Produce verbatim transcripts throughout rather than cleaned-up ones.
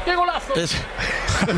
¡Qué golazo! Es... Te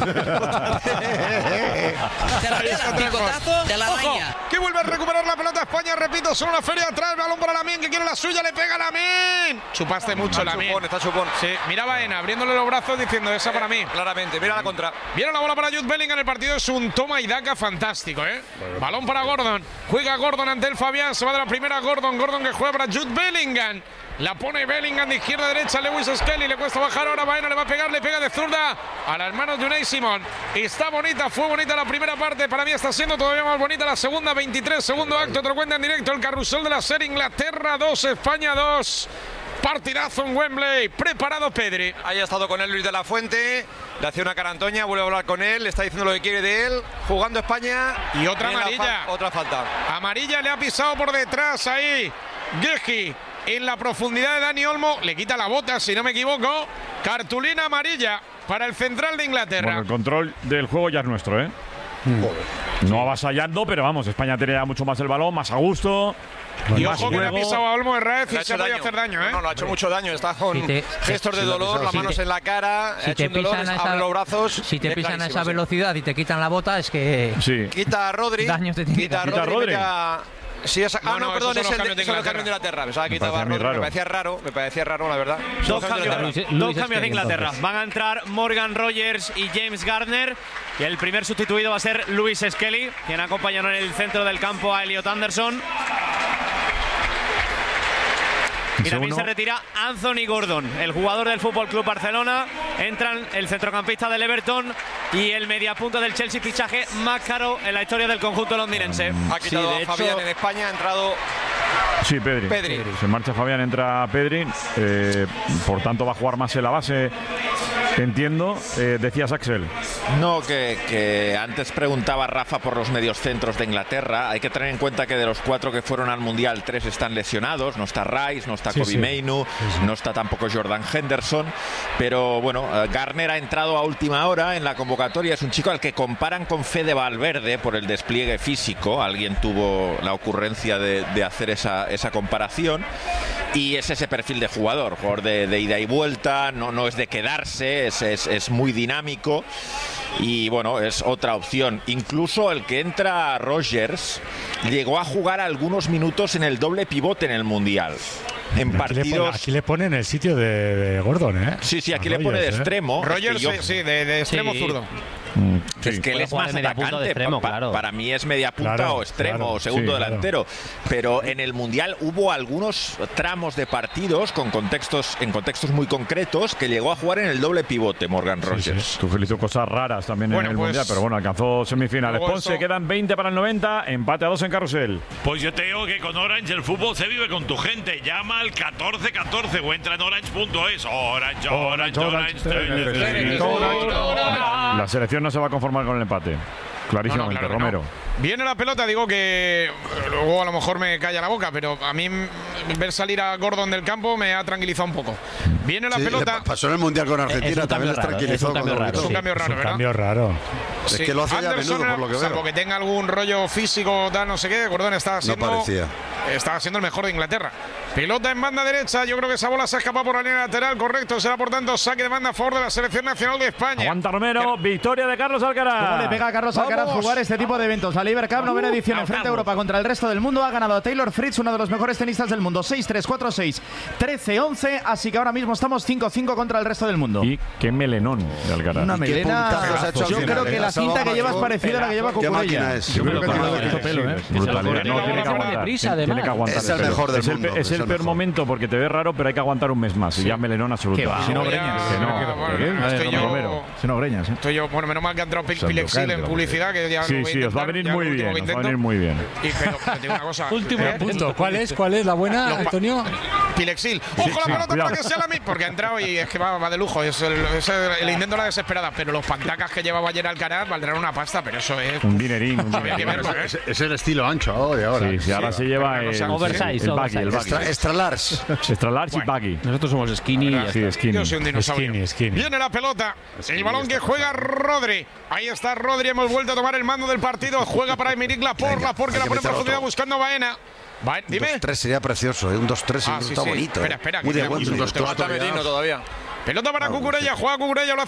la pela, picotazo de la araña. Que vuelve a recuperar la pelota España, repito, son una feria atrás, balón para Lamine, que quiere la suya, le pega Lamine. Chupaste mucho, Está Lamine. chupón, está chupón. Sí, mira Baena, abriéndole los brazos diciendo, esa para mí. Claramente, mira la contra. Viene la bola para Jude Bellingham, el partido es un toma y daca fantástico, ¿eh? Balón para Gordon, juega Gordon ante el Fabián, se va de la primera Gordon, Gordon que juega para Jude Bellingham. La pone Bellingham de izquierda a derecha, Lewis Skelly, le cuesta bajar ahora, Baena le va a pegar, le pega de zurda a las manos de Unai Simón. Está bonita, fue bonita la primera parte, para mí está siendo todavía más bonita la segunda, veintitrés, segundo acto, otro cuenta en directo, el carrusel de la serie, Inglaterra dos, España dos. Partidazo en Wembley, preparado Pedri. Ahí ha estado con él Luis de la Fuente, le hace una cara a Antoña, vuelve a hablar con él, le está diciendo lo que quiere de él, jugando España. Y otra Viene amarilla. Fa otra falta. Amarilla le ha pisado por detrás ahí Guehi. En la profundidad de Dani Olmo, le quita la bota, si no me equivoco. Cartulina amarilla para el central de Inglaterra. Bueno, el control del juego ya es nuestro, ¿eh? Mm. No avasallando, pero vamos, España tenía mucho más el balón, más a gusto. Y ojo que le ha pisado a Olmo Herrez y se puede hacer daño, ¿eh? No, no, ha hecho mucho daño, está con Si te- gestos de si dolor, te- las si manos te- en la cara, Si ha te hecho un dolor, pisan a abre esa, los brazos. si te es pisan a clarísimo, esa sí. velocidad y te quitan la bota, es que Sí. Quita a Rodri, daños te tiene quita a que Rodri, hacer. mete a- Sí, esa... No, ah, no, no, perdón, esos es son el, los de, cambios de son los cambios de Inglaterra. Inglaterra. Pensaba que Me quitaba a parece a mí Rodri, me raro. parecía raro, me parecía raro, la verdad. Dos Son cambios, de Luis- Inglaterra. dos Luis cambios de Skelly, Inglaterra. entonces. Van a entrar Morgan Rogers y James Garner. Y el primer sustituido va a ser Lewis Skelly, quien acompañó en el centro del campo a Elliot Anderson. Y también se retira Anthony Gordon, el jugador del F C Barcelona. Entran el centrocampista del Everton y el mediapunta del Chelsea, fichaje más caro en la historia del conjunto londinense. Ha quitado Sí, de a Fabián hecho- en España, ha entrado Sí, Pedri. Pedri. Se marcha Fabián, entra Pedri. Eh, por tanto, va a jugar más en la base. Entiendo. Eh, decías, Axel. No, que, que antes preguntaba Rafa por los mediocentros de Inglaterra. Hay que tener en cuenta que de los cuatro que fueron al Mundial, tres están lesionados. No está Rice, no está Sí, Kobbie sí. Mainoo, Sí, sí. no está tampoco Jordan Henderson. Pero bueno, eh, Garner ha entrado a última hora en la convocatoria. Es un chico al que comparan con Fede Valverde por el despliegue físico. Alguien tuvo la ocurrencia de, de hacer esa, esa comparación. Y es ese perfil de jugador, jugador de, de ida y vuelta, no, no es de quedarse, es, es, es muy dinámico y bueno, es otra opción. Incluso el que entra Rogers llegó a jugar algunos minutos en el doble pivote en el Mundial. En Aquí le, partidos... pone, aquí le pone en el sitio de, de Gordon, ¿eh? Sí, sí, aquí A le pone de Rogers, ¿eh? extremo. Rogers, Es que yo- sí, sí, de, de extremo Sí. zurdo. Mm, Es sí. que él Puede es jugar más de media punta atacante. o de extremo, Pa- pa- claro. Para mí es media punta Claro, o extremo claro, o segundo sí, claro. delantero. Pero en el Mundial hubo algunos tramos de partidos con contextos, en contextos muy concretos que llegó a jugar en el doble pivote Morgan Sí, Rogers. sí. Tú hizo cosas raras también Bueno, en el pues, Mundial, pero bueno, alcanzó semifinales. luego Ponce, eso- quedan veinte para el noventa, empate a dos en carrusel. Pues yo te digo que con Orange el fútbol se vive con tu gente. Llama al catorce catorce o entra en orange punto es. Orange, Orange, Orange. Orange, te necesito. La selección no se va a conformar con el empate. Clarísimamente, No, no, claro que Romero. no. Viene la pelota, digo que eh, luego a lo mejor me calla la boca, pero a mí mm, ver salir a Gordon del campo me ha tranquilizado un poco. Viene la Sí, le pelota. pa- pasó en el Mundial con Argentina, Es un también cambio les raro, tranquilizó es un cambio cuando raro, lo Es un quitó. cambio Es raro, un ¿verdad? cambio raro. Es Sí. que lo hace ya a Anderson menudo, era- por lo que salvo veo. que tenga algún rollo físico, tal, no sé qué, Gordon estaba siendo, parecía. estaba siendo el mejor de Inglaterra. Pelota en banda derecha, yo creo que esa bola se ha escapado por la línea lateral, correcto, será por tanto saque de banda a favor de la selección nacional de España. Aguanta Romero, victoria de Carlos Alcaraz. ¿Cómo le pega a Carlos Alcaraz ¡Vamos! jugar este tipo de eventos? La Liber Cup, novena edición, enfrente a Europa contra el resto del mundo. Ha ganado a Taylor Fritz, uno de los mejores tenistas del mundo. seis tres, cuatro seis, trece once. Así que ahora mismo estamos cinco cinco contra el resto del mundo. Y qué melenón de Alcaraz. Una ¿Y qué melena. puntazos ha hecho al Yo final, creo eh? que la Ha salvado cinta que más lleva es gol. parecida a la que lleva ¿Qué máquina Cucurella. es? Yo creo que Brutalidad, tiene mucho pelo, ¿eh? Brutalidad, no, tiene que aguantar. deprisa, Tiene además. que aguantar. Es el pelo. mejor del Es el, mundo, es es el el peor mejor. momento porque te ves raro, pero hay que aguantar un mes más. Y ya melenón absoluto. Qué va. Si no Voy a- breñas. Que no. Bueno, ¿Qué? estoy yo- Romero. Si no breñas, ¿eh? Estoy yo, bueno, menos mal que ha entrado Sandokan, Pilexil en pero- publicidad, que ya Sí, lo voy a sí, os va a intentar, venir ya muy el último bien. que Os va a intento. venir muy bien. Y pero, pero te digo una cosa. Último eh, punto. ¿Cuál es? ¿Cuál es la buena, Los pa- Antonio? Pilexil. Ojo sí, la pelota cuidado. para que sea la misma. Porque ha entrado y es que va, va de lujo. Es el, es el, el intento de la desesperada. Pero los pantacas que llevaba ayer Alcaraz valdrán una pasta. Pero eso es. Un dinerín. Un Había que dinerín. verlo, ¿eh? Es, es el estilo ancho oh, de ahora. Sí, sí, ahora se lleva pero no el, sea oversize, el baggy, el baggy. Extra, extra large. Extra large y baggy. Nosotros somos skinny. y ya Sí, está. skinny. Yo soy un dinosaurio. Skinny, skinny. Viene la pelota. El balón que juega Rodri. Ahí está Rodri. Hemos vuelto a tomar el mando del partido. Juega para Emerick Laporte. Venga, Laporte que hay la que pone en meterlo profundidad todo. buscando a Baena. Baena, Un dime. dos tres sería precioso, ¿eh? Un dos tres Ah, está sí, sí. bonito. Espera, ¿eh? espera, Muy que de tenemos Wembley. un dos tres Falta Merino todavía. Pelota para Cucurella. Juega Cucurella. Lo hace